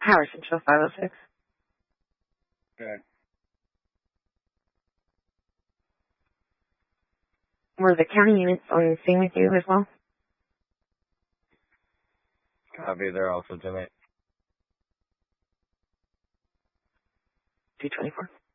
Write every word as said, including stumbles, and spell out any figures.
Howard Central five oh six. Good. Were the county units on the scene with you as well? Copy, they're also tonight. two twenty-four.